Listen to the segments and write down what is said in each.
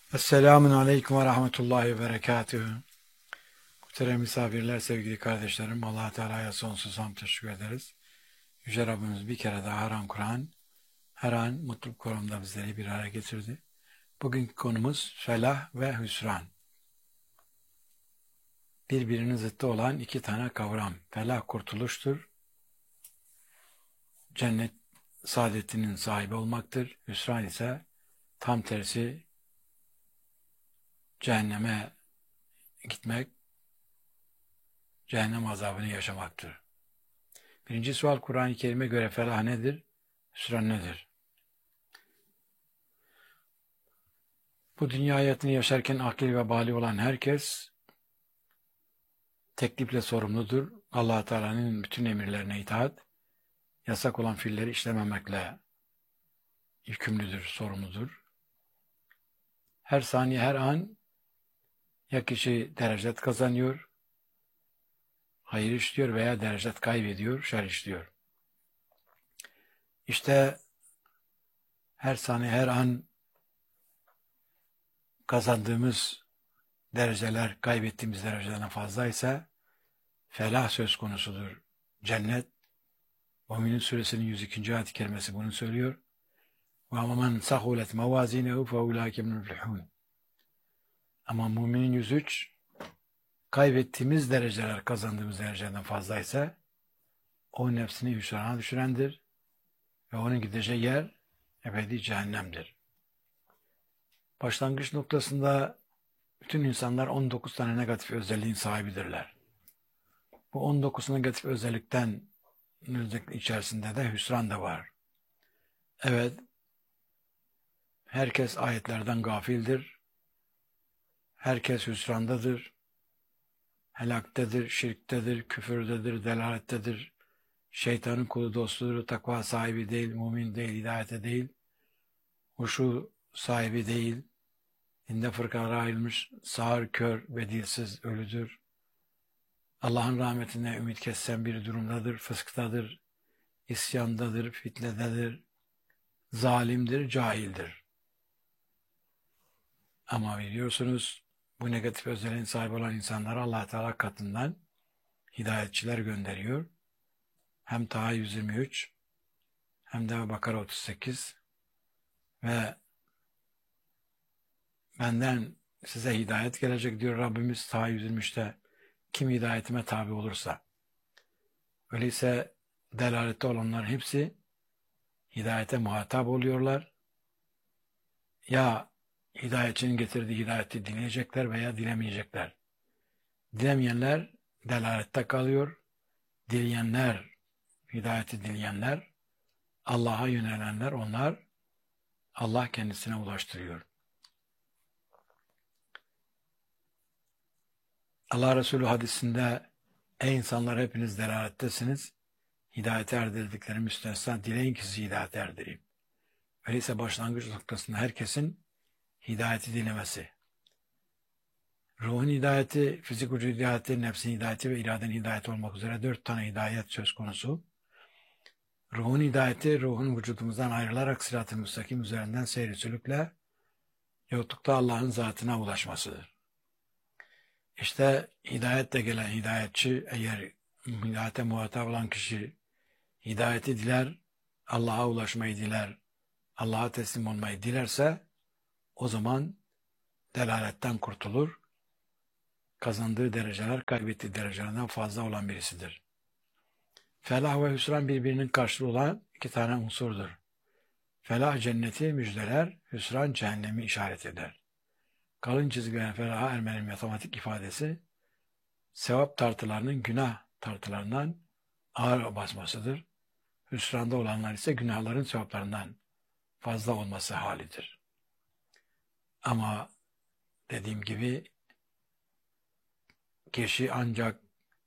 Esselamun Aleyküm ve Rahmetullahi ve Berekatühü. Muhterem misafirler, sevgili kardeşlerim, Allah Teala'ya sonsuz hamd teşekkür ederiz. Yüce Rabbimiz bir kere daha her an Kur'an, her an mutluluk konumda bizleri bir araya getirdi. Bugünkü konumuz felah ve hüsran. Birbirinin zıttı olan iki tane kavram. Felah kurtuluştur, cennet saadetinin sahibi olmaktır. Hüsran ise tam tersi cehenneme gitmek, cehennem azabını yaşamaktır. Birinci sual, Kur'an-ı Kerim'e göre felah nedir? Hüsran nedir? Bu dünya hayatını yaşarken akil ve bali olan herkes teklifle sorumludur. Allah Teala'nın bütün emirlerine itaat, yasak olan fiilleri işlememekle yükümlüdür, sorumludur. Her saniye, her an ya kişi derecet kazanıyor, hayır işliyor veya derecet kaybediyor, şer işliyor. İşte her saniye, her an kazandığımız dereceler, kaybettiğimiz derecelerden fazlaysa felah söz konusudur. Cennet, Mü'minin suresinin 102. ayet-i kerimesi bunu söylüyor. وَمَنْ سَخُولَتْ مَوَازِينَهُ فَاُولَٰئِكَ مِنَ الْمُفْلِحُونَ. Ama Mü'minin 103, kaybettiğimiz dereceler kazandığımız derecelerden fazlaysa o nefsini hüsrana düşürendir ve onun gideceği yer ebedi cehennemdir. Başlangıç noktasında bütün insanlar 19 tane negatif özelliğin sahibidirler. Bu 19 negatif özellikten içerisinde de hüsran da var. Evet, herkes ayetlerden gafildir. Herkes hüsrandadır. Helaktedir, şirktedir, küfürdedir, delalettedir. Şeytanın kulu dostudur, takva sahibi değil, mümin değil, hidayete değil. Huşu sahibi değil. Dinde fırkalara ayrılmış, sağır, kör ve dilsiz ölüdür. Allah'ın rahmetine ümit kesen bir durumdadır, fısktadır, isyandadır, fitnededir, zalimdir, cahildir. Ama biliyorsunuz bu negatif özelliğin sahibi olan insanlara Allah Teala katından hidayetçiler gönderiyor. Hem Taha 123 hem de Bakara 38 ve benden size hidayet gelecek diyor Rabbimiz Taha 123'te, kim hidayetime tabi olursa. Öyleyse delalette olanların hepsi hidayete muhatap oluyorlar. Ya hidayetçinin getirdiği hidayeti dileyecekler veya dilemeyecekler. Dilemeyenler delalette kalıyor. Dileyenler, hidayeti dileyenler, Allah'a yönelenler, onlar Allah kendisine ulaştırıyor. Allah Resulü hadisinde ey insanlar hepiniz delalettesiniz. Hidayete erdirdikleri müstesna dileyin ki sizi hidayete erdireyim. Öyleyse başlangıç noktasında herkesin hidayeti dilemesi. Ruhun hidayeti, fizik vücut hidayeti, nefsin hidayeti ve iradenin hidayeti olmak üzere 4 tane hidayet söz konusu. Ruhun hidayeti, ruhun vücudumuzdan ayrılarak sırat-ı müstakim üzerinden seyri sülükle yoklukta Allah'ın zatına ulaşmasıdır. İşte hidayetle gelen hidayetçi, eğer hidayete muhatap olan kişi hidayeti diler, Allah'a ulaşmayı diler, Allah'a teslim olmayı dilerse o zaman delaletten kurtulur, kazandığı dereceler kaybettiği derecelerden fazla olan birisidir. Felah ve hüsran birbirinin karşılığı olan iki tane unsurdur. Felah cenneti müjdeler, hüsran cehennemi işaret eder. Kalın çizgilerin felaha ermenin matematik ifadesi, sevap tartılarının günah tartılarından ağır basmasıdır. Hüsranda olanlar ise günahların sevaplarından fazla olması halidir. Ama dediğim gibi kişi ancak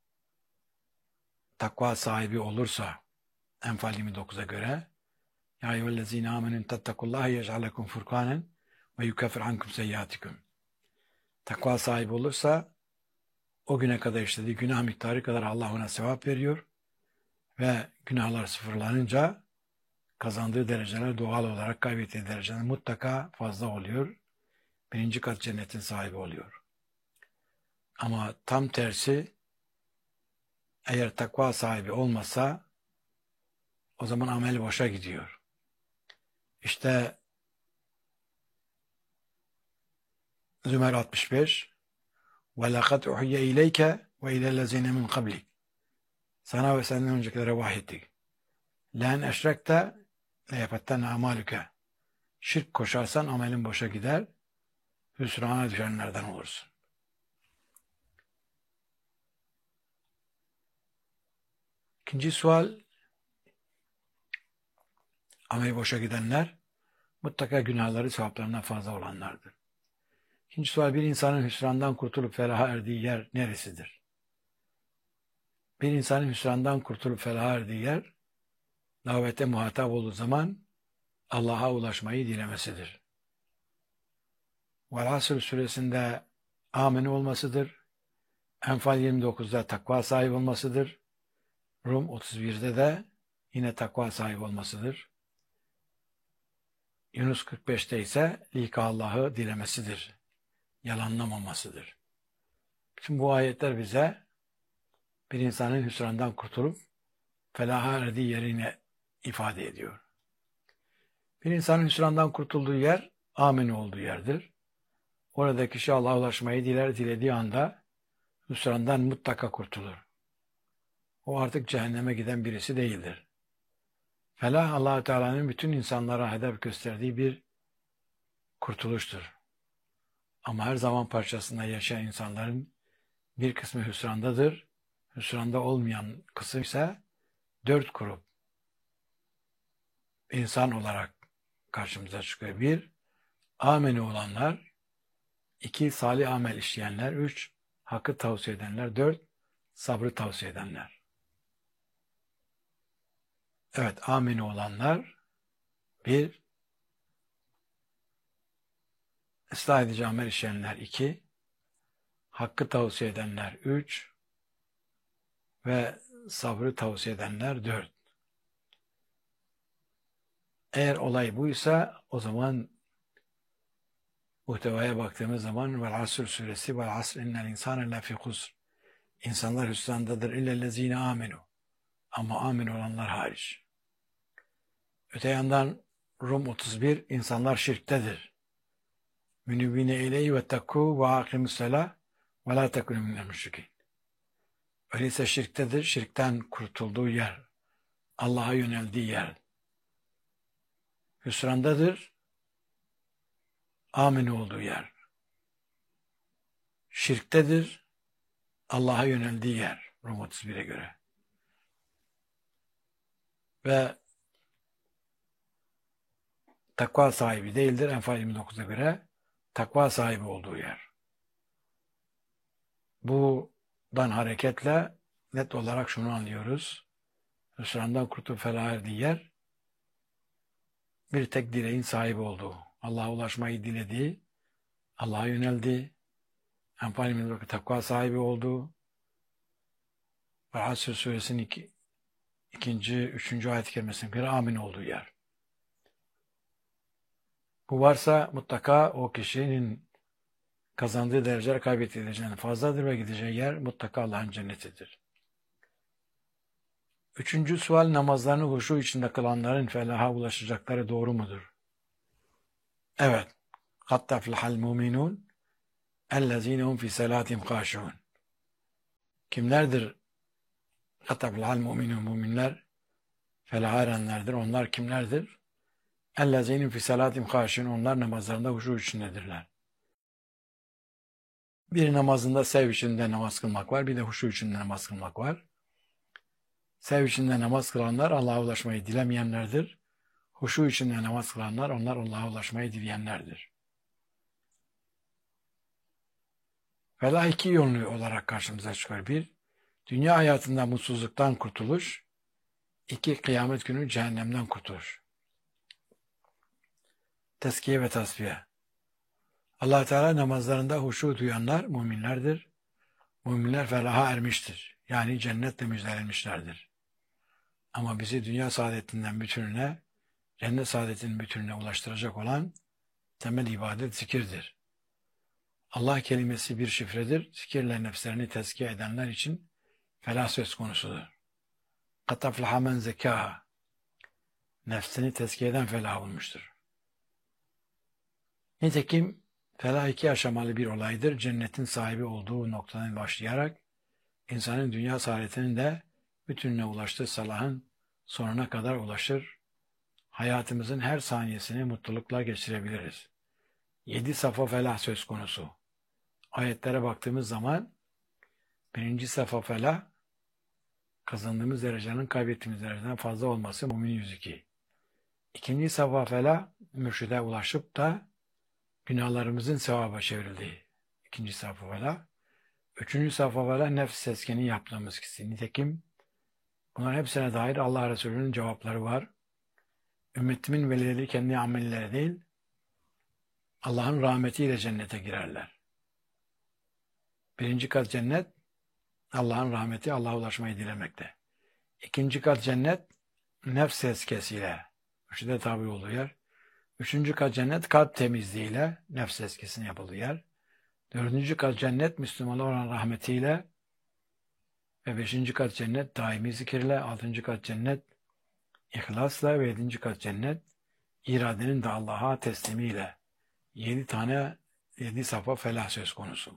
takva sahibi olursa, Enfal 29'a göre ya eyyühellezine amenün tettekullâhe yec'alekum furkanen ve yukeffir ankum seyyiatikum. Takva sahibi olursa o güne kadar işlediği günah miktarı kadar Allah ona sevap veriyor ve günahlar sıfırlanınca kazandığı dereceler doğal olarak kaybettiği dereceler mutlaka fazla oluyor. birinci kat cennetin sahibi oluyor. Ama tam tersi, eğer takva sahibi olmasa o zaman amel boşa gidiyor. İşte Zümer 65 وَلَقَدْ اُحْيَ اِلَيْكَ وَاِلَى الَّذِينَ مِنْ قَبْلِكَ Sana ve senden öncekilere vahyettik. لَاَنْ اَشْرَكْتَ لَيَفَتَّنَ عَمَالُكَ Şirk koşarsan amelin boşa gider, hüsrana düşenlerden olursun. İkinci sual, ameli boşa gidenler mutlaka günahları sevaplarından fazla olanlardır. İkinci sual, bir insanın hüsrandan kurtulup felaha erdiği yer neresidir? Bir insanın hüsrandan kurtulup felaha erdiği yer, davete muhatap olduğu zaman Allah'a ulaşmayı dilemesidir. Vel-Asr suresinde amin olmasıdır. Enfal 29'da takva sahibi olmasıdır. Rum 31'de de yine takva sahibi olmasıdır. Yunus 45'te ise lika Allah'ı dilemesidir. Yalanlamamasıdır. Bütün bu ayetler bize bir insanın hüsrandan kurtulup felaha erdiği yerini ifade ediyor. Bir insanın hüsrandan kurtulduğu yer amin olduğu yerdir. Orada kişi Allah'a ulaşmayı dilediği anda hüsrandan mutlaka kurtulur. O artık cehenneme giden birisi değildir. Felah, Allah-u Teala'nın bütün insanlara hedef gösterdiği bir kurtuluştur. Ama her zaman parçasında yaşayan insanların bir kısmı hüsrandadır. Hüsranda olmayan kısım ise 4 grup insan olarak karşımıza çıkıyor. 1. Ameni olanlar, 2. Salih amel işleyenler, 3. Hakkı tavsiye edenler, 4. Sabrı tavsiye edenler. Evet, ameni olanlar 1. Islah edici amel işleyenler 2. Hakkı tavsiye edenler 3. Ve sabrı tavsiye edenler 4. Eğer olay buysa o zaman muhtevaya baktığımız zaman Vel-Asr suresi Vel-Asr innel insane lefî husr İnsanlar hüsrandadır illellezîne amenu ama amin olanlar hariç. Öte yandan Rum 31 insanlar şirktedir. Münibine ileyhi ve tekû ve akimussalâh ve lâ tekûnü minel müşrikîn. Öyleyse şirktedir, şirkten kurtulduğu yer, Allah'a yöneldiği yer. Hüsrandadır, amin olduğu yer. Şirktedir, Allah'a yöneldiği yer. Rum 31'e göre. Ve takva sahibi değildir. Enfal 29'a göre takva sahibi olduğu yer. Buradan hareketle net olarak şunu anlıyoruz. Hüsrandan kurtulup felaha erdiği yer bir tek dileğin sahibi olduğu. Allah'a ulaşmayı dilediği, Allah'a yöneldi. Enfal 29'a takva sahibi olduğu. Ve Asr suresinin 2. 3. ayet-i kerimesine göre amin olduğu yer. Bu varsa mutlaka o kişinin kazandığı dereceler kaybettiği dereceden fazladır ve gideceği yer mutlaka Allah'ın cennetidir. 3. sual, namazlarını huşu içinde kılanların felaha ulaşacakları doğru mudur? Evet. قَدْ تَفْلَحَ الْمُؤْمِنُونَ اَلَّذ۪ينَ هُمْ فِي سَلَاتِهِمْ خَاشِعُونَ Kimlerdir? قَدْ تَفْلَحَ الْمُؤْمِنُونَ Müminler felaha erenlerdir. Onlar kimlerdir? اَلَّذ۪ينَ فِي سَلَاتِهِمْ خَاشِعُونَ Onlar namazlarında huşu içindedirler. Bir namazında sev içinde namaz kılmak var. Bir de huşu içinde namaz kılmak var. Sev içinde namaz kılanlar Allah'a ulaşmayı dilemeyenlerdir. Huşu içinde namaz kılanlar onlar Allah'a ulaşmayı dileyenlerdir. Felah 2 yönlü olarak karşımıza çıkar. 1. Dünya hayatında mutsuzluktan kurtuluş. 2. Kıyamet günü cehennemden kurtuluş. Teskiye ve tasfiye. Allah Teala namazlarında huşu duyanlar müminlerdir. Müminler felaha ermiştir. Yani cennetle müjdelenmişlerdir. Ama bizi dünya saadetinden bütününe, cennet saadetinin bütününe ulaştıracak olan temel ibadet zikirdir. Allah kelimesi bir şifredir. Zikirle nefslerini tezkiye edenler için felah söz konusudur. قَدْ أَفْلَحَ مَنْ زَكَّاهَا Nefsini tezkiye eden felah olmuştur. Nitekim felah iki aşamalı bir olaydır. Cennetin sahibi olduğu noktadan başlayarak insanın dünya saadetinin de bütününe ulaştığı salahın sonuna kadar ulaşır. Hayatımızın her saniyesini mutlulukla geçirebiliriz. 7 safa felah söz konusu. Ayetlere baktığımız zaman birinci safa felah kazandığımız derecenin kaybettiğimiz dereceden fazla olması Mümin 102. İkinci safa felah mürşide ulaşıp da günahlarımızın sevaba çevrildiği. İkinci safa felah. Üçüncü safa felah nefs seskeni yaptığımız kişi. Nitekim bunların hepsine dair Allah Resulü'nün cevapları var. Ümmetimin velileri kendi amelleri değil, Allah'ın rahmetiyle cennete girerler. Birinci kat cennet, Allah'ın rahmeti, Allah'a ulaşmayı dilemekte. İkinci kat cennet, nefs seskesiyle, mürşide tabi olduğu yer. Üçüncü kat cennet, kalp temizliğiyle, nefs seskesini yapıldığı yer. Dördüncü kat cennet, Müslümanlara olan rahmetiyle ve beşinci kat cennet, daimi zikirle, altıncı kat cennet, İhlasla ve 7. kat cennet, iradenin de Allah'a teslimiyle 7 safa felah söz konusu.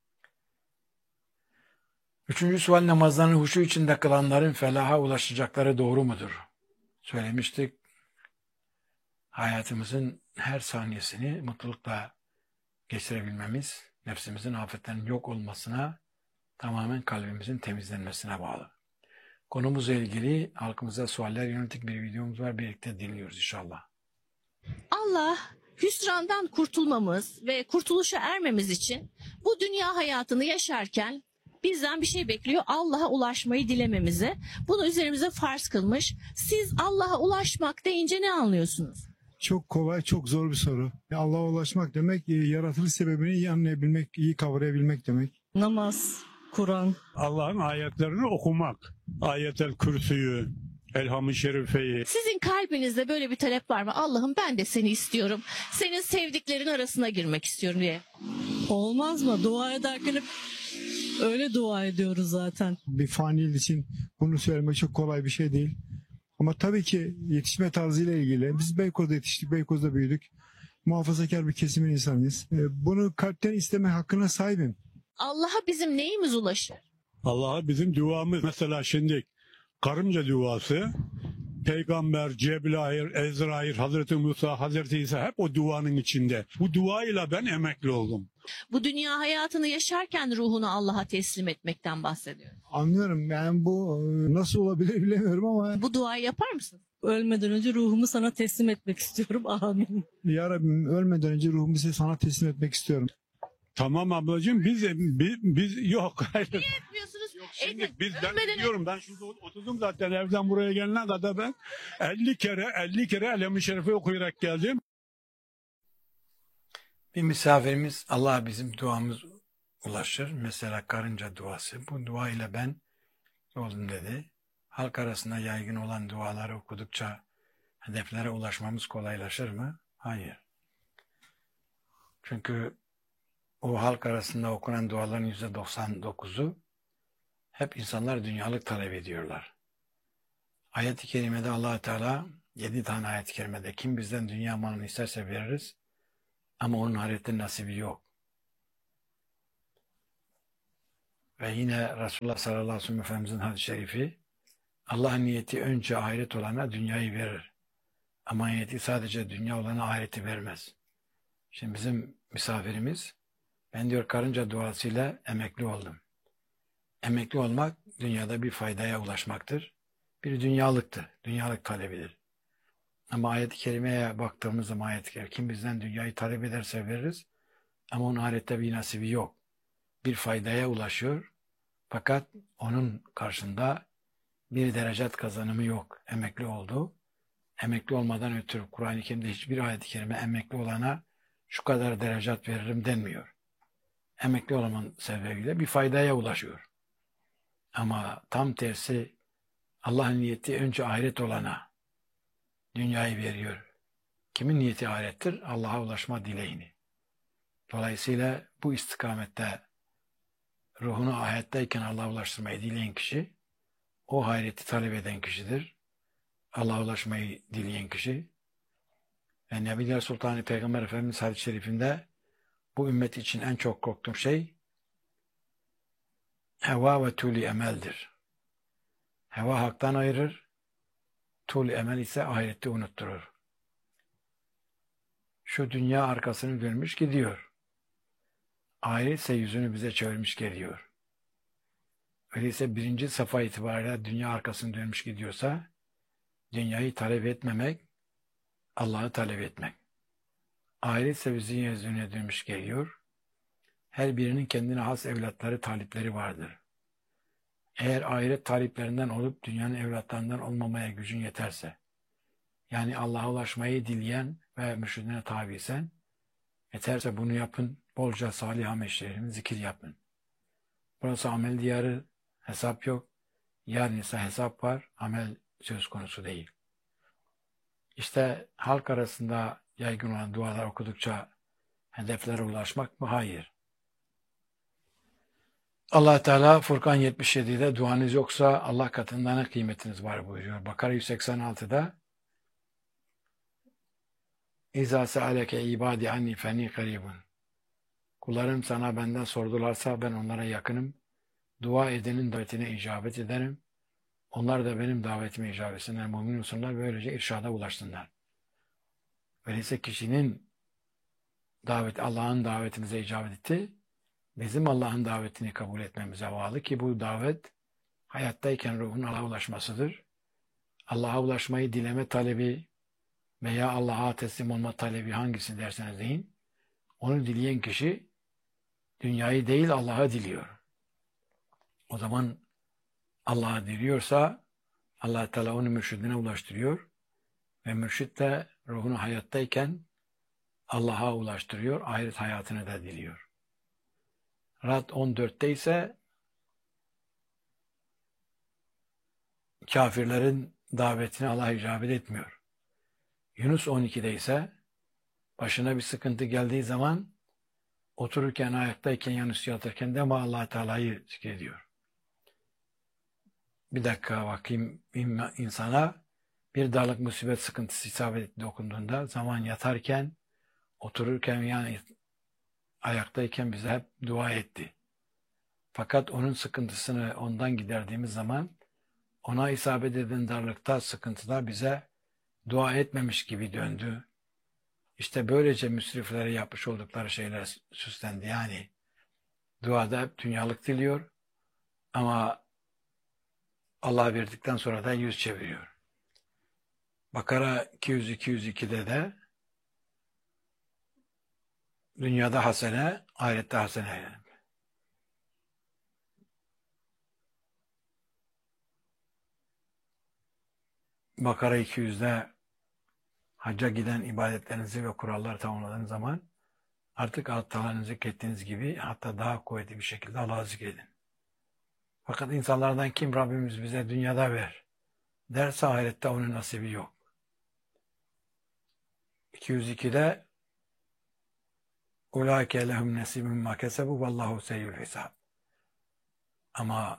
Üçüncü sual, namazlarını huşu içinde kılanların felaha ulaşacakları doğru mudur? Söylemiştik, hayatımızın her saniyesini mutlulukla geçirebilmemiz, nefsimizin afetlerinin yok olmasına, tamamen kalbimizin temizlenmesine bağlı. Konumuzla ilgili halkımıza sualler yönelik bir videomuz var. Birlikte dinliyoruz inşallah. Allah hüsrandan kurtulmamız ve kurtuluşa ermemiz için bu dünya hayatını yaşarken bizden bir şey bekliyor. Allah'a ulaşmayı dilememizi. Bunu üzerimize farz kılmış. Siz Allah'a ulaşmak deyince ne anlıyorsunuz? Çok kolay, çok zor bir soru. Allah'a ulaşmak demek, yaratılış sebebini iyi anlayabilmek, iyi kavrayabilmek demek. Namaz, Kur'an. Allah'ın ayetlerini okumak. Ayetel Kürsü'yü, Elham-ı Şerife'yi. Sizin kalbinizde böyle bir talep var mı? Allah'ım ben de seni istiyorum. Senin sevdiklerin arasına girmek istiyorum diye. Olmaz mı? Dua ederken hep öyle dua ediyoruz zaten. Bir fani için bunu söylemek çok kolay bir şey değil. Ama tabii ki yetişme tarzıyla ilgili. Biz Beykoz'da yetiştik, Beykoz'da büyüdük. Muhafazakar bir kesimin insanıyız. Bunu kalpten isteme hakkına sahibim. Allah'a bizim neyimiz ulaşır? Allah'a bizim duamız. Mesela şimdi karınca duası, Peygamber, Cebrail, Ezrail, Hazreti Musa, Hazreti İsa hep o duanın içinde. Bu duayla ben emekli oldum. Bu dünya hayatını yaşarken ruhunu Allah'a teslim etmekten bahsediyorum. Anlıyorum, yani bu nasıl olabilir bilemiyorum ama Bu duayı yapar mısın? Ölmeden önce ruhumu sana teslim etmek istiyorum. Amin. ya Rabbim, ölmeden önce ruhumu size sana teslim etmek istiyorum. Tamam ablacığım biz yok. Hayır. Etmiyorsunuz. Şimdi ben Ölmeden biliyorum, ben şurada oturdum zaten evden buraya gelene kadar ben 50 kere Elham-ı Şerife okuyarak geldim. Bir misafirimiz Allah bizim duamız ulaşır. Mesela karınca duası. Bu dua ile ben oldum dedi. Halk arasında yaygın olan duaları okudukça hedeflere ulaşmamız kolaylaşır mı? Hayır. Çünkü o halk arasında okunan duaların %99'u hep insanlar dünyalık talep ediyorlar. Ayet-i kerimede Allah Teala 7 tane ayet-i kerimede kim bizden dünya malını isterse veririz ama onun ahirette nasibi yok. Ve yine Resulullah sallallahu aleyhi ve sellem Efendimizin hadis-i şerifi Allah'ın niyeti önce ahiret olana dünyayı verir. Ama niyeti sadece dünya olana ahireti vermez. Şimdi bizim misafirimiz ben diyor karınca duasıyla emekli oldum. Emekli olmak dünyada bir faydaya ulaşmaktır. Bir dünyalıktır. Dünyalık talebidir. Ama ayet-i kerimeye baktığımız zaman ayet-i kerime kim bizden dünyayı talep ederse veririz ama onun ahirette bir nasibi yok. Bir faydaya ulaşıyor fakat onun karşında bir derecat kazanımı yok. Emekli oldu. Emekli olmadan ötürü Kur'an-ı Kerim'de hiçbir ayet-i kerime emekli olana şu kadar derecat veririm denmiyor. Emekli olmanın sebebiyle bir faydaya ulaşıyor. Ama tam tersi Allah'ın niyeti önce ahiret olana dünyayı veriyor. Kimin niyeti ahirettir? Allah'a ulaşma dileğini. Dolayısıyla bu istikamette ruhunu hayattayken Allah'a ulaştırmayı dileyen kişi, o hayreti talep eden kişidir. Allah'a ulaşmayı dileyen kişi. Ve Nebiler Sultanı Peygamber Efendimiz hadis-i şerifinde bu ümmet için en çok korktuğum şey heva ve tuli emeldir. Heva haktan ayırır, tuli emel ise ahirette unutturur. Şu dünya arkasını dönmüş gidiyor. Ahiret ise yüzünü bize çevirmiş geliyor. Öyleyse birinci safa itibariyle dünya arkasını dönmüş gidiyorsa, dünyayı talep etmemek, Allah'ı talep etmek. Ahiret ise bizi yüzüne dönmüş geliyor. Her birinin kendine has evlatları, talipleri vardır. Eğer ahiret taliplerinden olup dünyanın evlatlarından olmamaya gücün yeterse, yani Allah'a ulaşmayı dileyen ve mürşidine tabiysen, yeterse bunu yapın, bolca salih ameşlerini zikir yapın. Burası amel diyarı, hesap yok. Yarın ise hesap var, amel söz konusu değil. İşte halk arasında yaygın olan dualar okudukça hedeflere ulaşmak mı? Hayır. Allah Teala Furkan 77'de duanız yoksa Allah katında ne kıymetiniz var buyuruyor. Bakara 186'da İzâ se'aleke ibâdi anni fenî karîbun. Kullarım sana benden sordularsa ben onlara yakınım. Dua edenin davetine icabet ederim. Onlar da benim davetime icabet etsinler. Mümin olsunlar. Böylece irşada ulaşsınlar. Öyleyse kişinin Allah'ın davetimize icabet etti. Bizim Allah'ın davetini kabul etmemize bağlı ki bu davet hayattayken ruhun Allah'a ulaşmasıdır. Allah'a ulaşmayı dileme talebi veya Allah'a teslim olma talebi hangisi derseniz deyin. Onu dileyen kişi dünyayı değil Allah'a diliyor. O zaman Allah'a diliyorsa Allah Teala onu mürşidine ulaştırıyor ve mürşid de ruhunu hayattayken Allah'a ulaştırıyor, ahiret hayatını da diliyor. Rad 14'te ise kafirlerin davetine Allah icabet etmiyor. Yunus 12'de ise başına bir sıkıntı geldiği zaman otururken, ayaktayken, yanlış yatırken de ama Allah Teala'yı zikrediyor. Bir dakika bakayım insana bir darlık musibet sıkıntısı isabet dokunduğunda zaman yatarken, otururken yani ayaktayken bize hep dua etti. Fakat onun sıkıntısını ondan giderdiğimiz zaman ona isabet eden darlıkta, sıkıntıda bize dua etmemiş gibi döndü. İşte böylece müsriflere yapmış oldukları şeyler süslendi. Yani duada hep dünyalık diliyor ama Allah verdikten sonra da yüz çeviriyor. Bakara 200-202'de de dünyada hasene, ahirette hasene. Bakara 200'de hacca giden ibadetlerinizi ve kuralları tamamladığınız zaman artık Allah'ı zikrettiğiniz gibi hatta daha kuvvetli bir şekilde Allah'ı zikredin. Fakat insanlardan kim Rabbimiz bize dünyada ver derse ahirette onun nasibi yok. 202'de Ulaike lehum nesibun ma kesebu vallahu seyyul hisab. Ama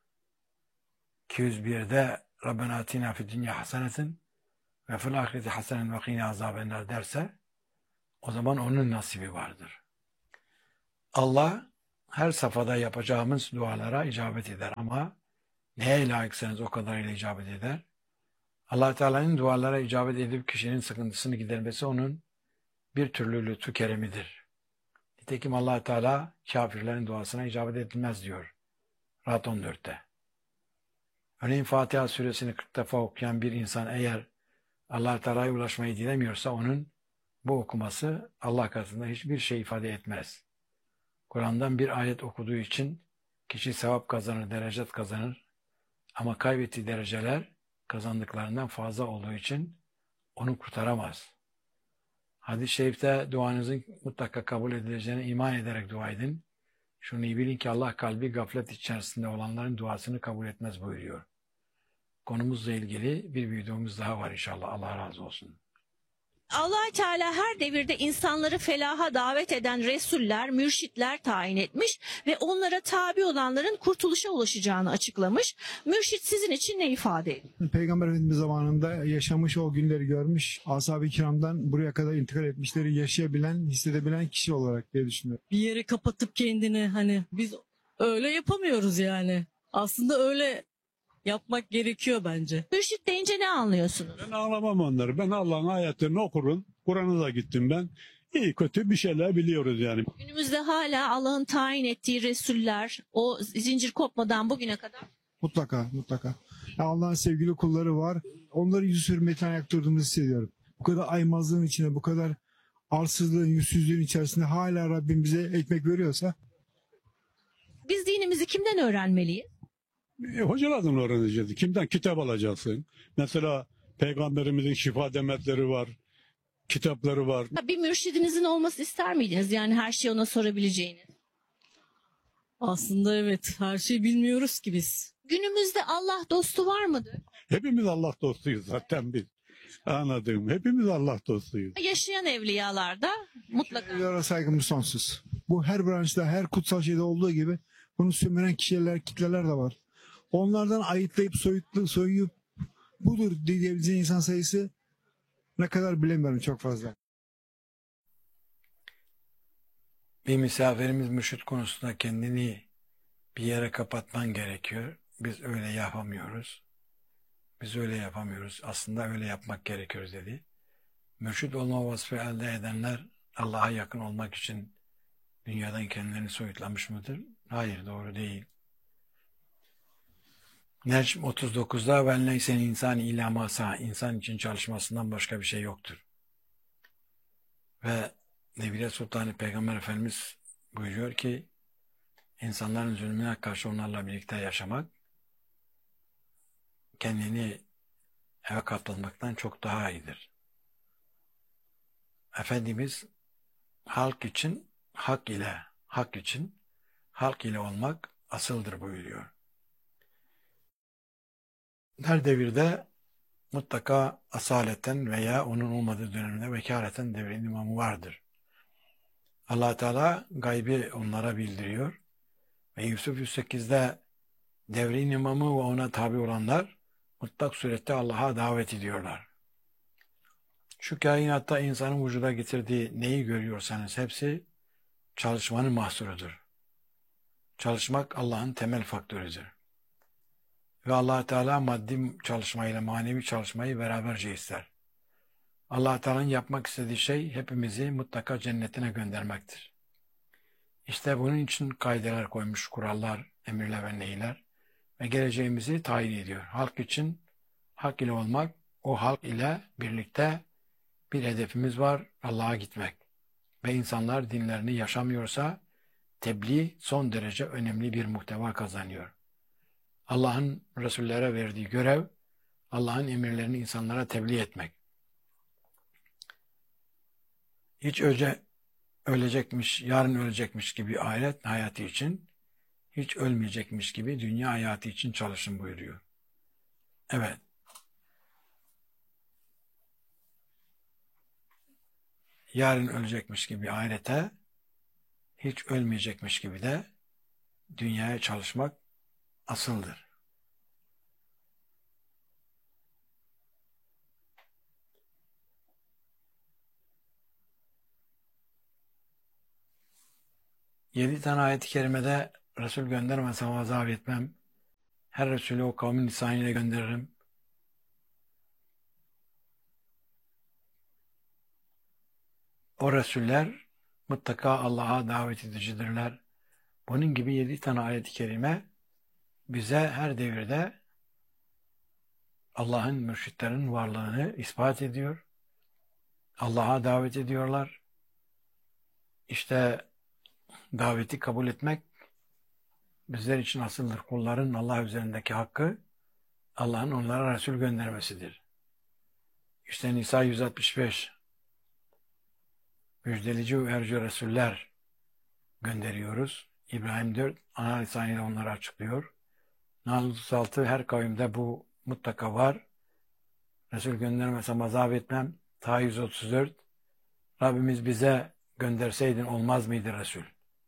201'de Rabbena atina fid dünya hasenetin ve fil ahireti hasenen ve qina azabennar derse o zaman onun nasibi vardır. Allah her safhada yapacağımız dualara icabet eder ama neye layıksanız o kadarıyla icabet eder. Allah Teala'nın dualara icabet edip kişinin sıkıntısını gidermesi onun bir türlü lütfu keremidir. Nitekim Allah Teala kafirlerin duasına icabet edilmez diyor. Rad 14'te. Örneğin Fatiha suresini 40 defa okuyan bir insan eğer Allah Teala'ya ulaşmayı dilemiyorsa onun bu okuması Allah katında hiçbir şey ifade etmez. Kur'an'dan bir ayet okuduğu için kişi sevap kazanır, derecet kazanır. Ama kaybettiği dereceler kazandıklarından fazla olduğu için onu kurtaramaz. Hadis-i şerifte duanızın mutlaka kabul edileceğine iman ederek dua edin. Şunu iyi bilin ki Allah kalbi gaflet içerisinde olanların duasını kabul etmez buyuruyor. Konumuzla ilgili bir videomuz daha var inşallah. Allah razı olsun. Allah Teala her devirde insanları felaha davet eden resuller, mürşitler tayin etmiş ve onlara tabi olanların kurtuluşa ulaşacağını açıklamış. Mürşit sizin için ne ifade ediyor? Peygamber Efendimiz zamanında yaşamış, o günleri görmüş, ashab-ı kiramdan buraya kadar intikal etmişleri yaşayabilen, hissedebilen kişi olarak diye düşünüyorum. Bir yere kapatıp kendini, hani biz öyle yapamıyoruz yani. Aslında öyle yapmak gerekiyor bence. Mürşit deyince ne anlıyorsunuz? Ben ağlamam onları. Ben Allah'ın ayetlerini okurum. Kur'an'a da gittim ben. İyi kötü bir şeyler biliyoruz yani. Günümüzde hala Allah'ın tayin ettiği resuller o zincir kopmadan bugüne kadar Mutlaka, mutlaka. Ya Allah'ın sevgili kulları var. Onları yüz hürmetine ayakta durduğumuzu hissediyorum. Bu kadar aymazlığın içinde, bu kadar arsızlığın, yüzsüzlüğün içerisinde hala Rabbim bize ekmek veriyorsa biz dinimizi kimden öğrenmeliyiz? Hocalardan öğreneceğiz. Kimden? Kitap alacaksın. Mesela Peygamberimizin şifa demetleri var. Kitapları var. Bir mürşidinizin olması ister miydiniz? Yani her şeyi ona sorabileceğiniz. Aslında evet, her şeyi bilmiyoruz ki biz. Günümüzde Allah dostu var mıdır? Hepimiz Allah dostuyuz zaten biz. Anladım. Hepimiz Allah dostuyuz. Yaşayan evliyalarda mutlaka. evliyara saygımız sonsuz. Bu her branşta, her kutsal şeyde olduğu gibi bunu sömüren kişiler, kitleler de var. Onlardan ayıtlayıp soyup budur diyebileceğin insan sayısı ne kadar bilemiyorum, çok fazla. Bir misafirimiz mürşit konusunda kendini bir yere kapatman gerekiyor. Biz öyle yapamıyoruz. Biz öyle yapamıyoruz. Aslında öyle yapmak gerekiyor dedi. Mürşit olma vasfı elde edenler Allah'a yakın olmak için dünyadan kendilerini soyutlamış mıdır? Hayır, doğru değil. Necm 39'da ve neysen insan ila masa, insan için çalışmasından başka bir şey yoktur. Ve Nebile Sultanı Peygamber Efendimiz buyuruyor ki insanların zulmüne karşı onlarla birlikte yaşamak kendini eve kaptırmaktan çok daha iyidir. Efendimiz halk için hak ile olmak asıldır buyuruyor. Her devirde mutlaka asaleten veya onun olmadığı dönemde vekaleten devrin imamı vardır. Allah Teala gaybi onlara bildiriyor ve Yusuf 108'de devrin imamı ve ona tabi olanlar mutlak surette Allah'a davet ediyorlar. Şu kainatta insanın vücuda getirdiği neyi görüyorsanız hepsi çalışmanın mahsurudur. Çalışmak Allah'ın temel faktörüdür. Ve Allah Teala maddi çalışmayla manevi çalışmayı beraberce ister. Allah Teala'nın yapmak istediği şey hepimizi mutlaka cennetine göndermektir. İşte bunun için kaideler koymuş, kurallar, emirler ve nehirler ve geleceğimizi tayin ediyor. Halk için hak ile olmak, o halk ile birlikte bir hedefimiz var, Allah'a gitmek. Ve insanlar dinlerini yaşamıyorsa tebliğ son derece önemli bir muhteva kazanıyor. Allah'ın Resullere verdiği görev, Allah'ın emirlerini insanlara tebliğ etmek. Hiç ölecekmiş, yarın ölecekmiş gibi ahiret hayatı için, hiç ölmeyecekmiş gibi dünya hayatı için çalışın buyuruyor. Evet. Yarın ölecekmiş gibi ahirete, hiç ölmeyecekmiş gibi de dünyaya çalışmak asıldır. Yedi tane ayet-i kerimede Resul göndermesem azap etmem. Her Resulü o kavmin lisanıyla gönderirim. O Resuller mutlaka Allah'a davet edicidirler. Bunun gibi 7 tane ayet-i kerime bize her devirde Allah'ın mürşitlerin varlığını ispat ediyor. Allah'a davet ediyorlar. İşte daveti kabul etmek bizler için asıldır. Kulların Allah üzerindeki hakkı Allah'ın onlara Resul göndermesidir. İşte Nisa 165 müjdelici ve uyarıcı Resuller gönderiyoruz. İbrahim 4 ana lisanıyla onları açıklıyor. Nahl 36 her kavimde bu mutlaka var. Resul göndermesem azap etmem. Ta 134 Rabbimiz bize gönderseydin olmaz mıydı Resul?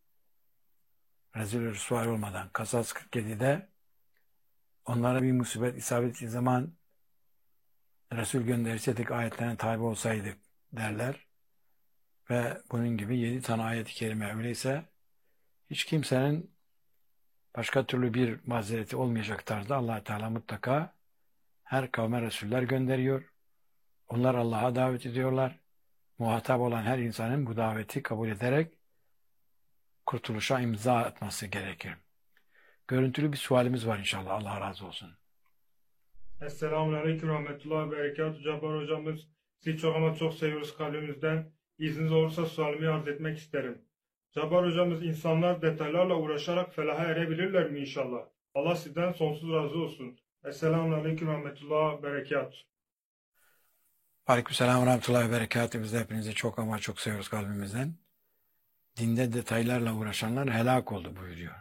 Rezil rüsvay olmadan. Kasas 47'de onlara bir musibet isabet ettiği zaman Resul gönderseydik ayetlerine tabi olsaydık derler. Ve bunun gibi 7 tane ayet-i kerime. Öyleyse hiç kimsenin başka türlü bir mazereti olmayacak tarzda Allah Teala mutlaka her kavme Resuller gönderiyor. Onlar Allah'a davet ediyorlar. Muhatap olan her insanın bu daveti kabul ederek kurtuluşa imza atması gerekir. Görüntülü bir sualimiz var inşallah. Allah razı olsun. Esselamun Rahmetullah ve Berekatuhu. Cabbar hocamız, sizi çok ama çok seviyoruz kalbimizden. İzniniz olursa sualimi arz etmek isterim. Cabbar hocamız, insanlar detaylarla uğraşarak felaha erebilirler mi inşallah? Allah sizden sonsuz razı olsun. Esselamun Rahmetullah ve Berekatuhu. Aleykümselam ve rahmetullahi ve berekatuhu. Biz de hepinizi çok ama çok seviyoruz kalbimizden. Dinde detaylarla uğraşanlar helak oldu buyuruyor.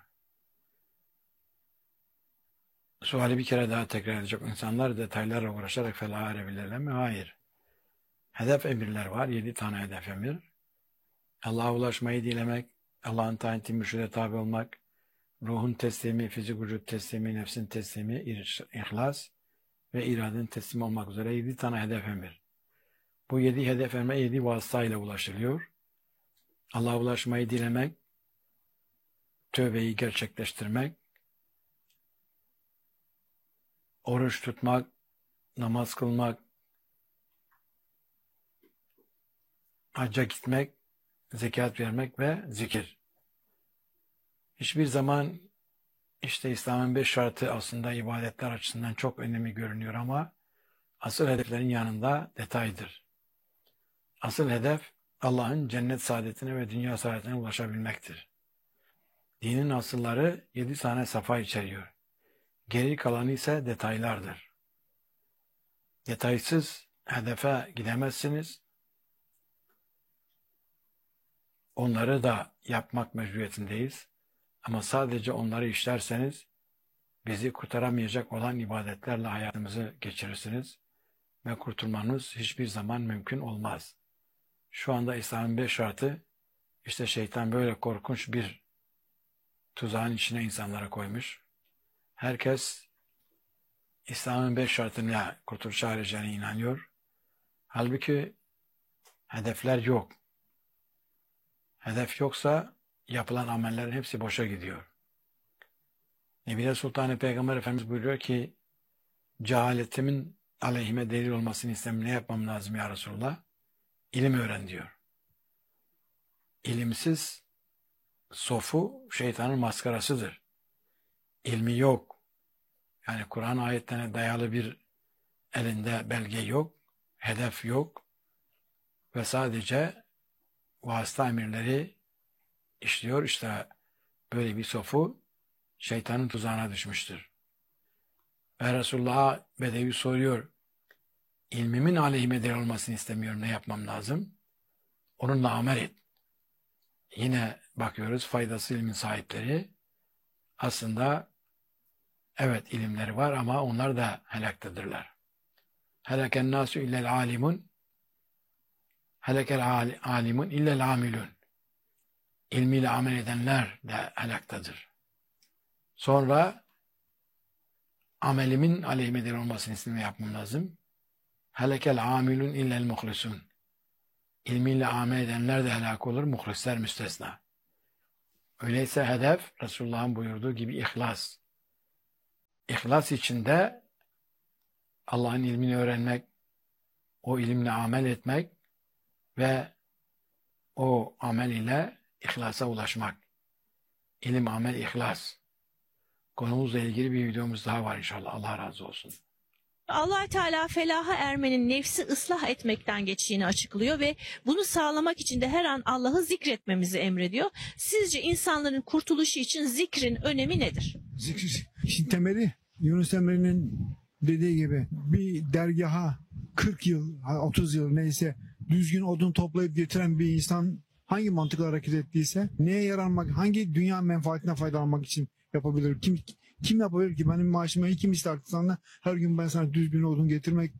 Suali bir kere daha tekrar edecek. İnsanlar detaylarla uğraşarak felaha erebilirler mi? Hayır. Hedef emirler var. 7 tane hedef emir. Allah'a ulaşmayı dilemek, Allah'ın tayin ettiği mürşide tabi olmak, ruhun teslimi, fizik vücut teslimi, nefsin teslimi, ihlas ve iradenin teslimi olmak üzere 7 tane hedef emir. Bu 7 hedef emre 7 vasıtayla ulaşılıyor. Allah'a ulaşmayı dilemek, tövbeyi gerçekleştirmek, oruç tutmak, namaz kılmak, hacca gitmek, zekat vermek ve zikir. Hiçbir zaman işte İslam'ın 5 şartı aslında ibadetler açısından çok önemli görünüyor ama asıl hedeflerin yanında detaydır. Asıl hedef Allah'ın cennet saadetine ve dünya saadetine ulaşabilmektir. Dinin asılları 7 tane safa içeriyor. Geri kalanı ise detaylardır. Detaysız hedefe gidemezsiniz. Onları da yapmak mecburiyetindeyiz. Ama sadece onları işlerseniz bizi kurtaramayacak olan ibadetlerle hayatımızı geçirirsiniz ve kurtulmanız hiçbir zaman mümkün olmaz. Şu anda İslam'ın 5 şartı işte şeytan böyle korkunç bir tuzağın içine insanlara koymuş. Herkes İslam'ın 5 şartına kurtuluşa ereceğine inanıyor. Halbuki hedefler yok. Hedef yoksa yapılan amellerin hepsi boşa gidiyor. Nebile Sultan Peygamber Efendimiz buyuruyor ki cehaletimin aleyhime delil olmasını istemem. Ne yapmam lazım ya Resulullah? İlim öğren diyor. İlimsiz sofu şeytanın maskarasıdır. İlmi yok. Yani Kur'an ayetlerine dayalı bir elinde belge yok. Hedef yok. Ve sadece vasıta emirleri işliyor. İşte böyle bir sofu şeytanın tuzağına düşmüştür. Ve Resulullah'a Bedevi soruyor. İlmimin aleyhime delil olmasını istemiyorum. Ne yapmam lazım? Onunla amel et. Yine bakıyoruz faydası ilmin sahipleri aslında evet ilimleri var ama onlar da helaktadırlar. Heleken nasu illel alimun helekel alimun illel amilun. İlmiyle amel edenler de helaktadır. Sonra amelimin aleyhime delil olmasını istemem yapmam lazım. Helekel amilun illel muhlisun. İlmiyle amel edenler de helak olur, muhlisler müstesna. Öyleyse hedef Resulullah'ın buyurduğu gibi ihlas. İhlas içinde Allah'ın ilmini öğrenmek, o ilimle amel etmek ve o amel ile ihlasa ulaşmak. İlim, amel, ihlas. Konumuzla ilgili bir videomuz daha var inşallah. Allah razı olsun. Allah Teala felaha ermenin nefsi ıslah etmekten geçtiğini açıklıyor ve bunu sağlamak için de her an Allah'ı zikretmemizi emrediyor. Sizce insanların kurtuluşu için zikrin önemi nedir? Zikir. İşin temeli Yunus Emre'nin dediği gibi bir dergaha 40 yıl, 30 yıl neyse düzgün odun toplayıp getiren bir insan hangi mantıkla hareket ettiyse neye yaranmak, hangi dünya menfaatine faydalanmak için yapabilir? Kim yapabilir ki? Benim maaşıma kim ister sana her gün ben sana düzgün odun getirmek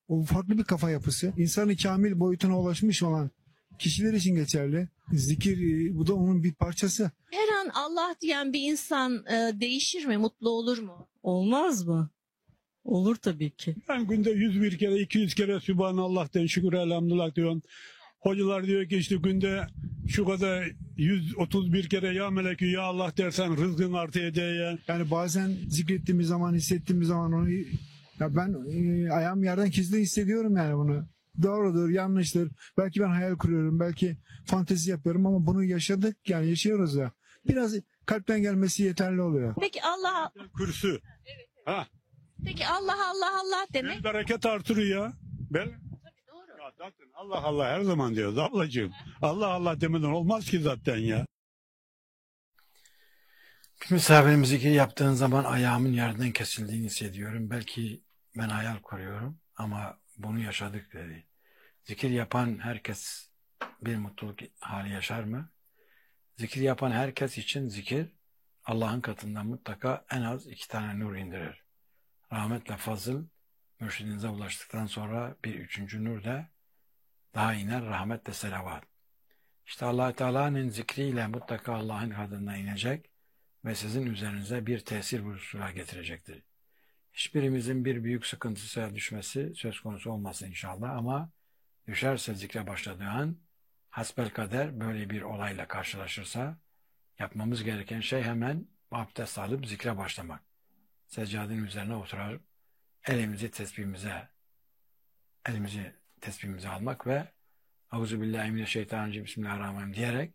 O farklı bir kafa yapısı. İnsanı kamil boyutuna ulaşmış olan kişiler için geçerli. Zikir bu da onun bir parçası. Her an Allah diyen bir insan değişir mi, mutlu olur mu? Olmaz mı? Olur tabii ki. Ben günde 101 kere 200 kere Sübhanallah den şükür elhamdülillah diyorsun. Hocalar diyor ki işte günde şu kadar 131 kere ya melekü ya Allah dersen rızkın artı edeye. Yani bazen zikrettiğimiz zaman, hissettiğimiz zaman onu ya ben ayağım yerden kesildiği hissediyorum yani bunu. Doğrudur, yanlıştır. Belki ben hayal kuruyorum, belki fantezi yapıyorum ama bunu yaşadık yani yaşıyoruz ya. Biraz kalpten gelmesi yeterli oluyor. Peki Allah Kürsü. Ha, peki Allah Allah Allah demek bereket artırıyor ya. Ben doğru. ya zaten Allah Allah her zaman diyoruz ablacığım. Allah Allah demeden olmaz ki zaten ya. Bir misafirim zikir yaptığın zaman ayağımın yerden kesildiğini hissediyorum. Belki ben hayal kuruyorum ama bunu yaşadık dedi. Zikir yapan herkes bir mutluluk hali yaşar mı? Zikir yapan herkes için zikir Allah'ın katından mutlaka en az 2 tane nur indirir. Rahmetle fazıl mürşidinize ulaştıktan sonra bir 3. nur da daha iner, rahmetle selavat. İşte Allah Teala'nın zikriyle mutlaka Allah'ın katından inecek ve sizin üzerinize bir tesir hususuna getirecektir. Hiçbirimizin bir büyük sıkıntıya düşmesi söz konusu olmasın inşallah ama düşerse zikre başladığı an hasbelkader böyle bir olayla karşılaşırsa yapmamız gereken şey hemen abdest alıp zikre başlamak. Seccadenin üzerine oturar, elimizi tesbihimize almak ve Euzubillahimineşşeytanirracim Bismillahirrahmanirrahim diyerek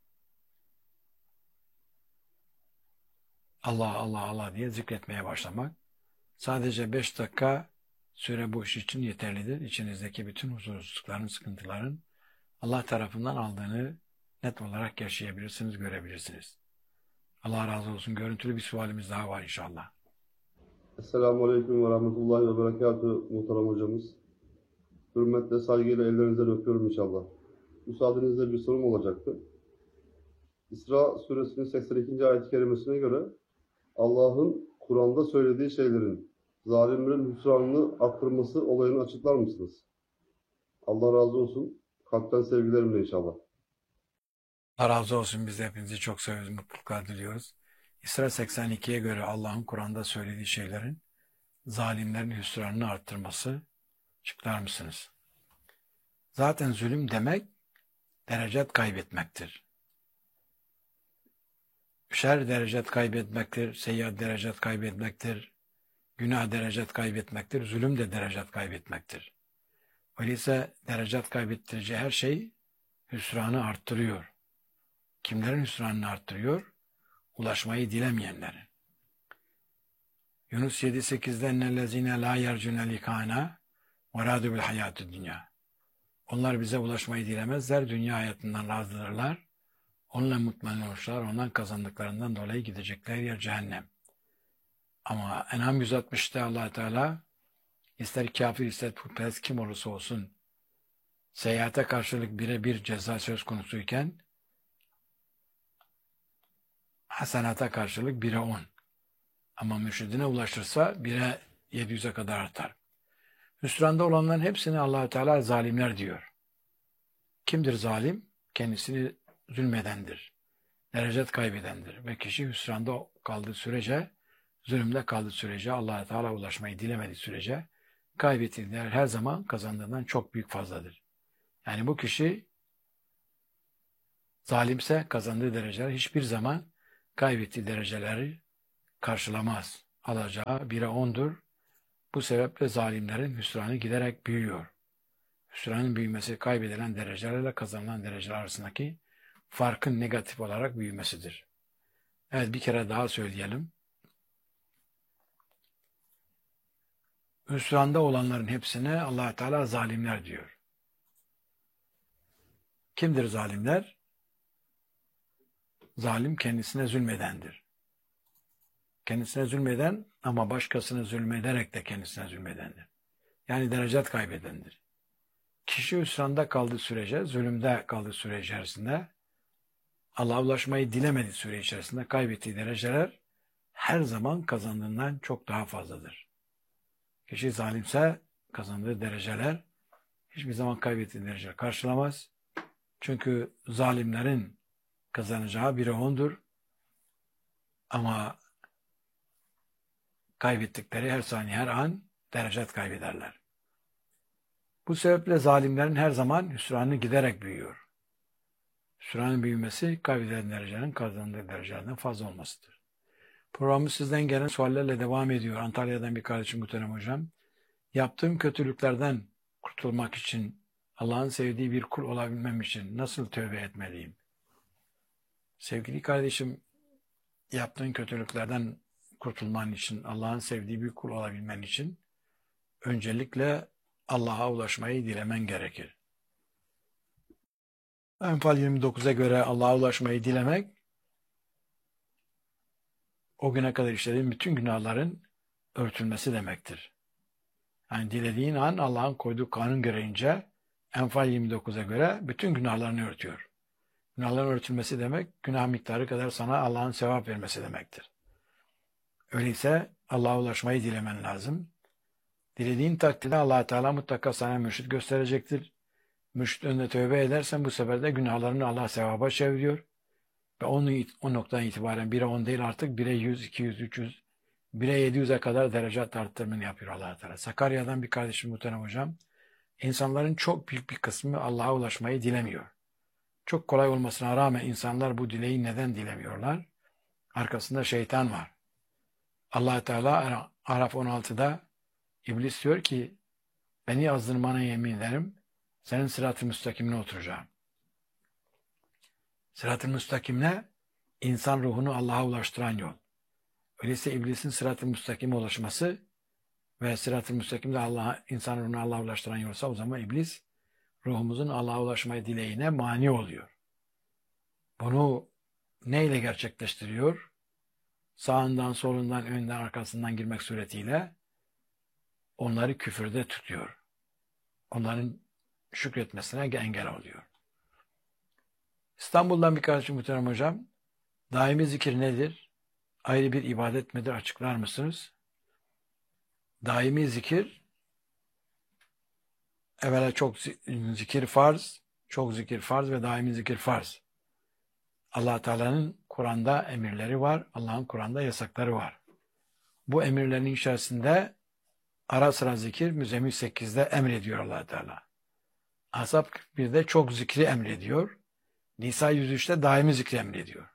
Allah Allah Allah diye zikretmeye başlamak. Sadece 5 dakika süre bu iş için yeterlidir. İçinizdeki bütün huzursuzlukların, sıkıntıların Allah tarafından aldığını net olarak yaşayabilirsiniz, görebilirsiniz. Allah razı olsun. Görüntülü bir sualimiz daha var inşallah. Esselamu Aleyküm ve Rahmetullahi ve Berekatuhu muhterem hocamız. Hürmetle, saygıyla ellerinizden öpüyorum inşallah. Müsaadenizle bir sorum olacaktı. İsra suresinin 82. ayet-i kerimesine göre Allah'ın Kur'an'da söylediği şeylerin zalimlerin hüsranını arttırması olayını açıklar mısınız? Allah razı olsun. Kalpten sevgilerimle inşallah. Allah razı olsun. Biz de hepinizi çok seviyoruz, mutluluklar diliyoruz. İsra 82'ye göre Allah'ın Kur'an'da söylediği şeylerin zalimlerin hüsranını arttırması açıklar mısınız? Zaten zulüm demek derecet kaybetmektir. Şer derecet kaybetmektir, seyyiat derecet kaybetmektir, günah derecet kaybetmektir, zulüm de derecet kaybetmektir. Öyleyse derecet kaybettirici her şey hüsranı arttırıyor. Kimlerin hüsranını arttırıyor? Ulaşmayı dilemeyenlerin. Yunus 7-8'de ennellezine la yercune likana ve radu bil hayatü dünya. Onlar bize ulaşmayı dilemezler, dünya hayatından razıdırlar. Onunla mutmain olmuşlar, ondan kazandıklarından dolayı gidecekler yer cehennem. Ama En'am 160'ta Allah Teala ister kafir ister putperest kim olursa olsun seyahate karşılık birebir ceza söz konusuyken hasenata karşılık 1'e 10. Ama mürşidine ulaşırsa 1'e 700'e kadar artar. Hüsranda olanların hepsini Allah Teala zalimler diyor. Kimdir zalim? Kendisini zulmedendir. Derecet kaybedendir. Ve kişi hüsranda kaldığı sürece, zulümde kaldığı sürece, Allah Teala ulaşmayı dilemediği sürece kaybettiği değer her zaman kazandığından çok büyük fazladır. Yani bu kişi zalimse kazandığı dereceler hiçbir zaman kaybettiği dereceleri karşılamaz. Alacağı 1'e 10'dur. Bu sebeple zalimlerin hüsranı giderek büyüyor. Hüsranın büyümesi kaybedilen derecelerle kazanılan dereceler arasındaki farkın negatif olarak büyümesidir. Evet, bir kere daha söyleyelim. Hüsranda olanların hepsine Allah Teala zalimler diyor. Kimdir zalimler? Zalim kendisine zulmedendir. Kendisine zulmeden ama başkasına zulmederek de kendisine zulmedendir. Yani derecet kaybedendir. Kişi hüsranda kaldığı sürece, zulümde kaldığı süre içerisinde, Allah'a ulaşmayı dilemediği süre içerisinde kaybettiği dereceler her zaman kazandığından çok daha fazladır. Kişi zalimse kazandığı dereceler hiçbir zaman kaybettiği dereceler karşılamaz. Çünkü zalimlerin kazanacağı 1'e 10'dur. Ama kaybettikleri her saniye, her an derecet kaybederler. Bu sebeple zalimlerin her zaman hüsranı giderek büyüyor. Hüsranın büyümesi kaybedilen derecenin kazandığı derecelerden fazla olmasıdır. Programımız sizden gelen suallerle devam ediyor. Antalya'dan bir kardeşim Muhterem Hocam. Yaptığım kötülüklerden kurtulmak için, Allah'ın sevdiği bir kul olabilmem için nasıl tövbe etmeliyim? Sevgili kardeşim, yaptığın kötülüklerden kurtulman için, Allah'ın sevdiği bir kul olabilmen için öncelikle Allah'a ulaşmayı dilemen gerekir. Enfal 29'a göre Allah'a ulaşmayı dilemek, o güne kadar işlediğin bütün günahların örtülmesi demektir. Yani dilediğin an Allah'ın koyduğu kanun gereğince Enfal 29'a göre bütün günahlarını örtüyor. Günahların örtülmesi demek, günah miktarı kadar sana Allah'ın sevap vermesi demektir. Öyleyse Allah'a ulaşmayı dilemen lazım. Dilediğin takdirde Allah Teala mutlaka sana mürşit gösterecektir. Mürşit önüne tövbe edersen bu sefer de günahlarını Allah sevaba çeviriyor. Ve o noktadan itibaren 1'e 10 değil artık 1'e 100, 200, 300, 1'e 700'e kadar derece arttırımını yapıyor Allah Teala. Sakarya'dan bir kardeşim Muhterem Hocam, insanların çok büyük bir kısmı Allah'a ulaşmayı dilemiyor. Çok kolay olmasına rağmen insanlar bu dileği neden dilemiyorlar? Arkasında şeytan var. Allah Teala Araf 16'da İblis diyor ki, beni azdırmana yemin ederim, senin sırat-ı müstakimine oturacağım. Sırat-ı müstakim ne? İnsan ruhunu Allah'a ulaştıran yol. Öyleyse iblisin sırat-ı müstakime ulaşması ve sırat-ı müstakim de insan ruhunu Allah'a ulaştıran yolsa o zaman iblis ruhumuzun Allah'a ulaşmayı dileğine mani oluyor. Bunu neyle gerçekleştiriyor? Sağından, solundan, önden, arkasından girmek suretiyle onları küfürde tutuyor. Onların şükretmesine engel oluyor. İstanbul'dan bir kardeşim Muhterem Hocam, daimi zikir nedir? Ayrı bir ibadet midir? Açıklar mısınız? Daimi zikir, evvela çok zikir farz, çok zikir farz ve daimi zikir farz. Allah Teala'nın Kur'an'da emirleri var, Allah'ın Kur'an'da yasakları var. Bu emirlerin içerisinde ara sıra zikir, Müzzemmil 8'de emrediyor Allah Teala. Ahzab 41'de çok zikri emrediyor. Nisa 103'te daimi zikri emrediyor.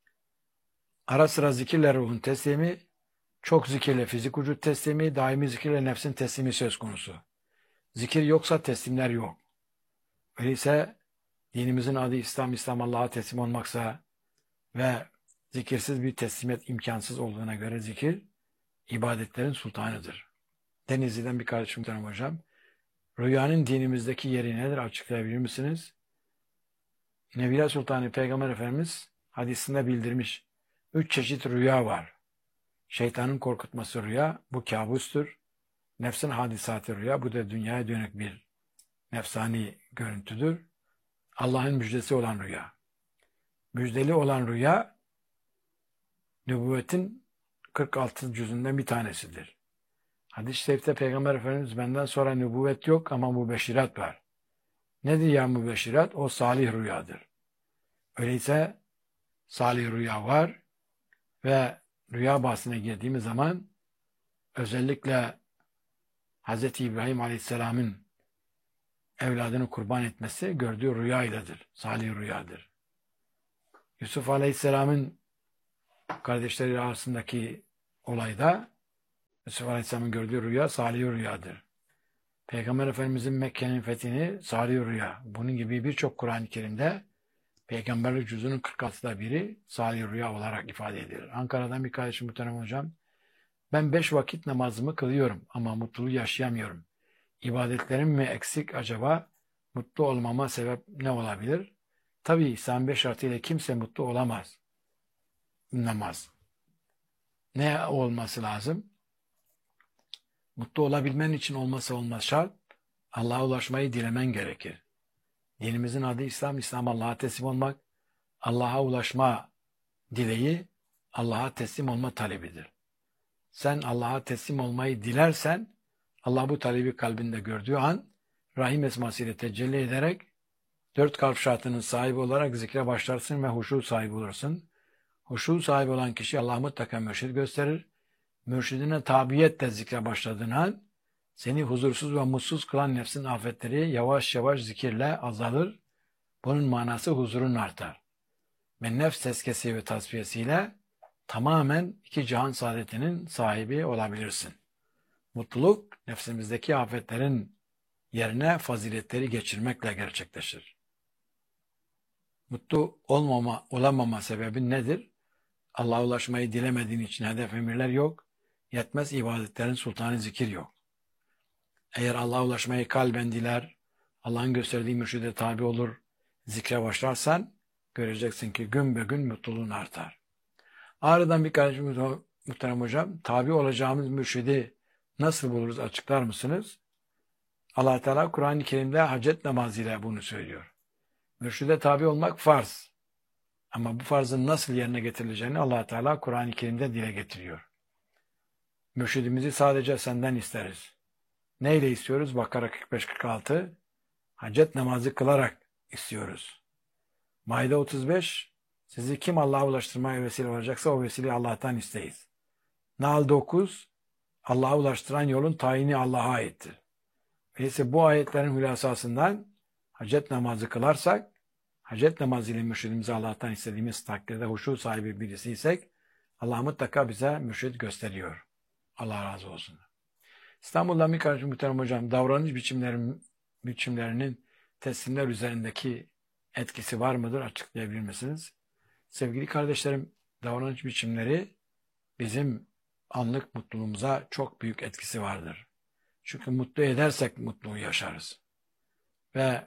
Ara sıra zikirle ruhun teslimi, çok zikirle fizik vücut teslimi, daimi zikirle nefsin teslimi söz konusu. Zikir yoksa teslimler yok. Öyleyse dinimizin adı İslam, İslam Allah'a teslim olmaksa ve zikirsiz bir teslimiyet imkansız olduğuna göre zikir, ibadetlerin sultanıdır. Denizli'den bir kardeşim Muhterem Hocam, rüyanın dinimizdeki yeri nedir açıklayabilir misiniz? Nebiler Sultanı Peygamber Efendimiz hadisinde bildirmiş. 3 çeşit rüya var. Şeytanın korkutması rüya, bu kabustur. Nefsin hadisatı rüya, bu da dünyaya dönük bir nefsani görüntüdür. Allah'ın müjdesi olan rüya. Müjdeli olan rüya, nübüvvetin 46 cüzünden bir tanesidir. Hadis-i şerifte Peygamber Efendimiz benden sonra nübüvvet yok ama mübeşşirat var. Nedir ya mübeşşirat? O salih rüyadır. Öyleyse salih rüya var ve rüya bahsine girdiğimiz zaman özellikle Hz. İbrahim Aleyhisselam'ın evladını kurban etmesi gördüğü rüyayladır. Salih rüyadır. Yusuf Aleyhisselam'ın kardeşleri arasındaki olayda Yusuf Aleyhisselam'ın gördüğü rüya salih rüyadır. Peygamber Efendimiz'in Mekke'nin fethini salih rüya. Bunun gibi birçok Kur'an-ı Kerim'de Peygamberlik cüzünün 46'da biri salih rüya olarak ifade edilir. Ankara'dan bir kardeşim Muhterem Hocam, ben 5 vakit namazımı kılıyorum ama mutluluğu yaşayamıyorum. İbadetlerim mi eksik acaba? Mutlu olmama sebep ne olabilir? Tabii İslam 5 şartıyla kimse mutlu olamaz. Namaz. Ne olması lazım? Mutlu olabilmen için olmazsa olmaz şart, Allah'a ulaşmayı dilemen gerekir. Dinimizin adı İslam, İslam Allah'a teslim olmak, Allah'a ulaşma dileği, Allah'a teslim olma talebidir. Sen Allah'a teslim olmayı dilersen, Allah bu talebi kalbinde gördüğü an Rahim esmasıyla tecelli ederek 4 kalp şartının sahibi olarak zikre başlarsın ve huşu sahibi olursun. Huşu sahibi olan kişi Allah mutlaka mürşid gösterir. Mürşidine tabiyetle zikre başladığın an seni huzursuz ve mutsuz kılan nefsin afetleri yavaş yavaş zikirle azalır. Bunun manası huzurun artar. Ve nefs tezkiyesi ve tasfiyesiyle tamamen 2 cihan saadetinin sahibi olabilirsin. Mutluluk nefsimizdeki afetlerin yerine faziletleri geçirmekle gerçekleşir. Mutlu olamama sebebi nedir? Allah'a ulaşmayı dilemediğin için hedef emirler yok. Yetmez ibadetlerin sultanı zikir yok. Eğer Allah'a ulaşmayı kalben diler, Allah'ın gösterdiği mürşide tabi olur, zikre başlarsan göreceksin ki gün be gün mutluluğun artar. Ağrı'dan bir kardeşimiz muhterem hocam, tabi olacağımız mürşidi nasıl buluruz açıklar mısınız? Allah Teala Kur'an-ı Kerim'de hacet namazıyla bunu söylüyor. Mürşide tabi olmak farz. Ama bu farzın nasıl yerine getirileceğini Allah Teala Kur'an-ı Kerim'de dile getiriyor. Mürşidimizi sadece senden isteriz. Neyle istiyoruz? Bakara 45-46 hacet namazı kılarak istiyoruz. Maide 35 sizi kim Allah'a ulaştırmaya vesile olacaksa o vesileyi Allah'tan isteyiz. Nahl 9 Allah'a ulaştıran yolun tayini Allah'a aittir. Öyleyse bu ayetlerin hülasasından hacet namazı kılarsak, hacet namazı ile mürşidimizi Allah'tan istediğimiz takdirde huşu sahibi birisiysek, Allah mutlaka bize mürşid gösteriyor. Allah razı olsun. İstanbul'dan bir kardeşim muhterem hocam, davranış biçimlerinin teslimler üzerindeki etkisi var mıdır? Açıklayabilir misiniz? Sevgili kardeşlerim, davranış biçimleri bizim anlık mutluluğumuza çok büyük etkisi vardır. Çünkü mutlu edersek mutluluğu yaşarız. Ve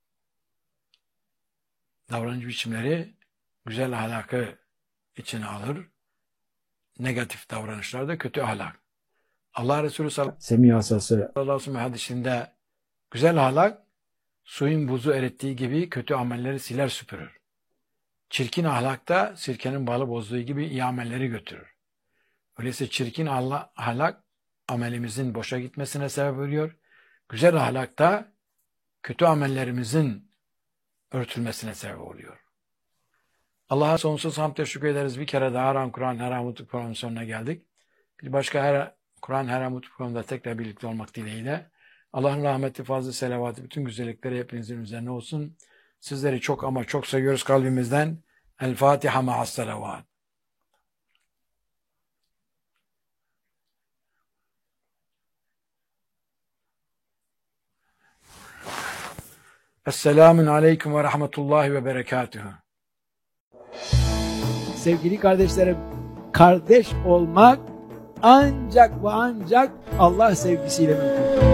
davranış biçimleri güzel ahlakı içine alır. Negatif davranışlar da kötü ahlak. Allah Resulü sallallahu aleyhi ve sellem hadisinde güzel ahlak suyun buzu erittiği gibi kötü amelleri siler süpürür. Çirkin ahlak da sirkenin balı bozduğu gibi iyi amelleri götürür. Öyleyse çirkin ahlak amelimizin boşa gitmesine sebep oluyor. Güzel ahlak da kötü amellerimizin örtülmesine sebep oluyor. Allah'a sonsuz hamd teşekkür ederiz. Bir kere daha Kur'an Her Mutluluk programının sonuna geldik. Bir başka Kur'an Her Mutluluk programında tekrar birlikte olmak dileğiyle. Allah'ın rahmeti, fazla selavatı, bütün güzellikleri hepinizin üzerine olsun. Sizleri çok ama çok seviyoruz kalbimizden. El Fatiha ma'as salavat. Esselamun aleyküm ve rahmetullahi ve berekatühü. Sevgili kardeşlerim, kardeş olmak ancak ve ancak Allah sevgisiyle mümkün.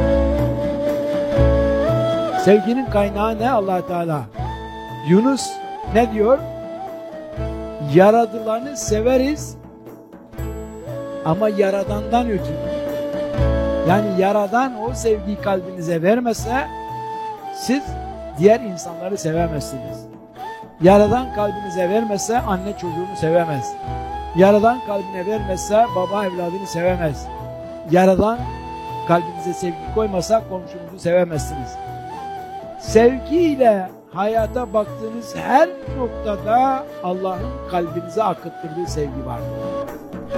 Sevginin kaynağı ne? Allah Teala. Yunus ne diyor? Yaradılanı severiz ama Yaradan'dan ötürü. Yani Yaradan o sevgiyi kalbinize vermese siz diğer insanları sevemezsiniz. Yaradan kalbinize vermezse anne çocuğunu sevemez. Yaradan kalbine vermezse baba evladını sevemez. Yaradan kalbinize sevgi koymasa komşunuzu sevemezsiniz. Sevgiyle hayata baktığınız her noktada Allah'ın kalbinize akıttırdığı sevgi vardır.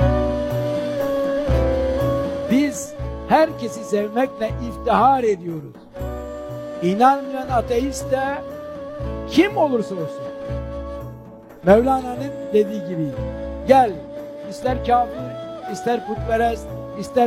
Biz herkesi sevmekle iftihar ediyoruz. İnanmayan ateist de kim olursa olsun Mevlana'nın dediği gibi gel ister kafir, ister putperest, ister